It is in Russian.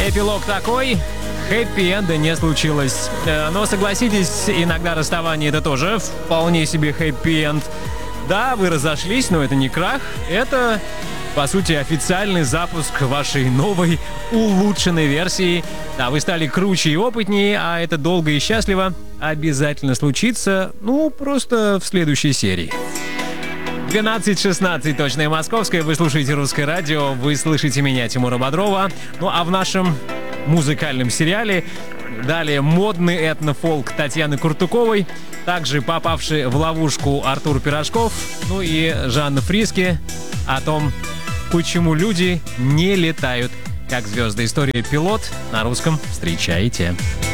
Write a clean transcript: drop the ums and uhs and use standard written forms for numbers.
Эпилог такой. Хэппи-энда не случилось. Но согласитесь, иногда расставание — это тоже вполне себе хэппи-энд. Да, вы разошлись, но это не крах. Это, по сути, официальный запуск вашей новой, улучшенной версии. Да, вы стали круче и опытнее, а это долго и счастливо обязательно случится, просто в следующей серии. 12:16 точное московское. Вы слушаете «Русское радио», вы слышите меня, Тимура Бодрова. А в нашем музыкальном сериале далее модный этнофолк Татьяны Куртуковой, также попавший в ловушку Артур Пирожков, и Жанна Фриске о том, почему люди не летают как звезды. История «Пилот» на русском. Встречайте.